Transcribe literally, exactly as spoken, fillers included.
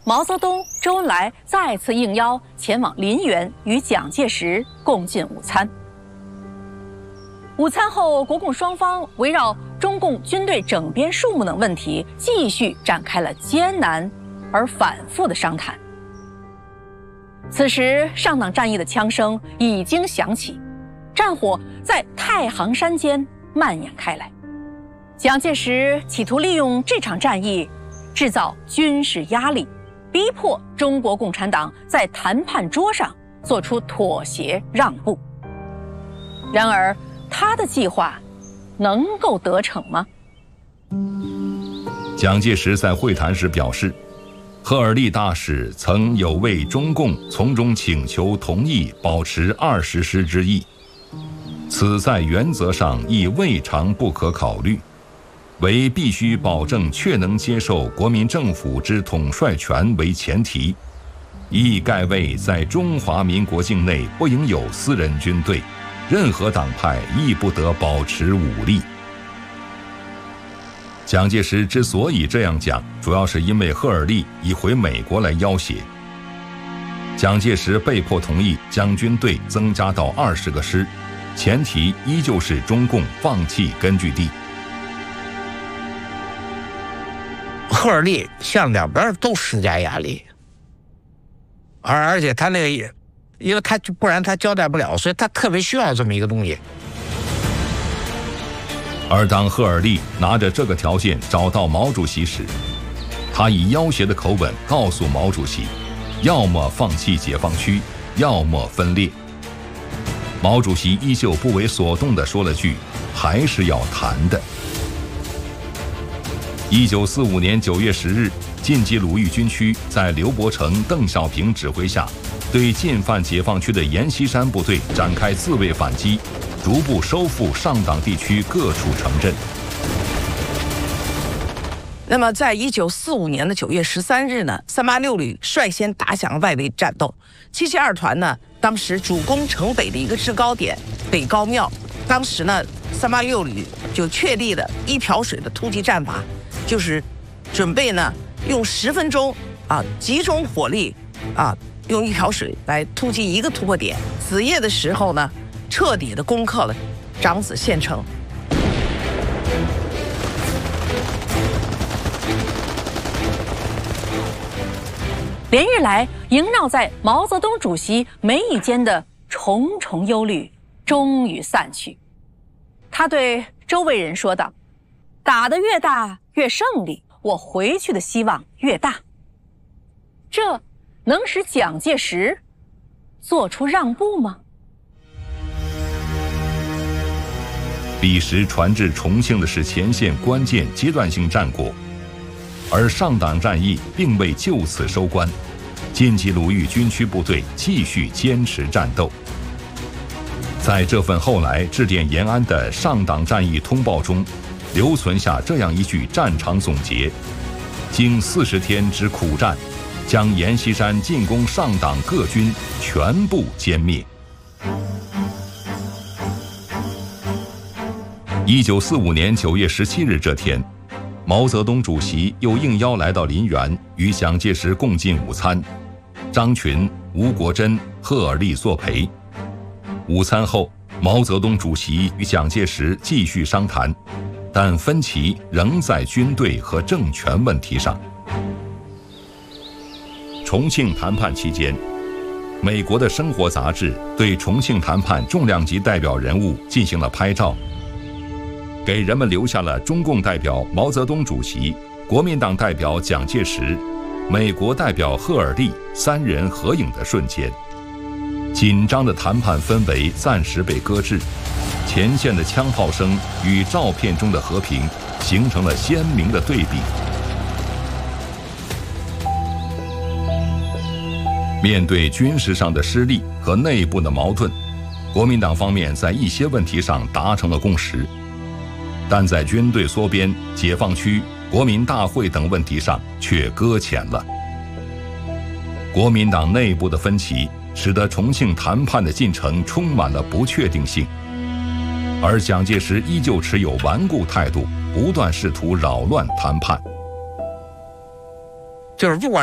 毛泽东、周恩来再次应邀前往林园与蒋介石共进午餐。午餐后，国共双方围绕中共军队整编数目等问题，继续展开了艰难而反复的商谈。此时，上党战役的枪声已经响起，战火在太行山间蔓延开来。蒋介石企图利用这场战役，制造军事压力，逼迫中国共产党在谈判桌上做出妥协让步。然而，他的计划能够得逞吗？ 蒋介石在会谈时表示，赫尔利大使曾有为中共从中请求同意保持二十师之意，此在原则上亦未尝不可考虑，为必须保证确能接受国民政府之统帅权为前提，亦盖为在中华民国境内不应有私人军队，任何党派亦不得保持武力。蒋介石之所以这样讲，主要是因为赫尔利已回美国来要挟。蒋介石被迫同意将军队增加到二十个师，前提依旧是中共放弃根据地。 赫尔利向两边都施加压力，而而且他那个也，因为他不然他交代不了，所以他特别需要这么一个东西。 而当赫尔利拿着这个条件找到毛主席时，他以要挟的口吻告诉毛主席，要么放弃解放区，要么分裂。毛主席依旧不为所动地说了句，还是要谈的。一九四五年九月十日，晋冀鲁豫军区在刘伯承、邓小平指挥下，对进犯解放区的阎锡山部队展开自卫反击，逐步收复上党地区各处城镇。 那么，在一九四五年的九月十三日呢，三八六旅率先打响外围战斗。七七二团呢，当时主攻城北的一个制高点北高庙。当时呢，三八六旅就确立了一瓢水的突击战法，就是准备呢用十分钟啊集中火力啊用一瓢水来突击一个突破点。子夜的时候呢，彻底的攻克了长子县城。 连日来萦绕在毛泽东主席眉宇间的重重忧虑终于散去。他对周围人说道：“打得越大越胜利，我回去的希望越大。”这能使蒋介石做出让步吗？ 彼时传至重庆的是前线关键阶段性战果，而上党战役并未就此收官，晋冀鲁豫军区部队继续坚持战斗。在这份后来致电延安的上党战役通报中，留存下这样一句战场总结：经四十天之苦战，将阎锡山进攻上党各军全部歼灭。一九四五年九月十七日这天，毛泽东主席又应邀来到林园，与蒋介石共进午餐。张群、吴国桢、赫尔利作陪。午餐后，毛泽东主席与蒋介石继续商谈，但分歧仍在军队和政权问题上。重庆谈判期间，美国的生活杂志对重庆谈判重量级代表人物进行了拍照，给人们留下了中共代表毛泽东主席、国民党代表蒋介石、美国代表赫尔利三人合影的瞬间。紧张的谈判氛围暂时被搁置，前线的枪炮声与照片中的和平形成了鲜明的对比。面对军事上的失利和内部的矛盾，国民党方面在一些问题上达成了共识，但在军队缩编、解放区、国民大会等问题上却搁浅了。国民党内部的分歧使得重庆谈判的进程充满了不确定性，而蒋介石依旧持有顽固态度，不断试图扰乱谈判。 就是不管